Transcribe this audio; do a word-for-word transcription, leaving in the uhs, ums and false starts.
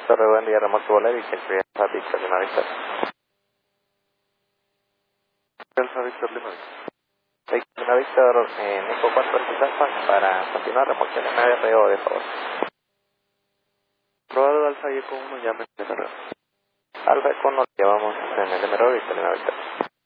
Torre, buen día, remolque volar y siempre a Víctor Lima Víctor. Alfa Víctor Lima Víctor. Víctor Lima Víctor, en Eco cuatro Alfa para continuar remolque en M R O de favor. Probado Alfa y Eco uno, llame de correo. Alfa Eco uno, llevamos en el M R O Víctor Lima Víctor.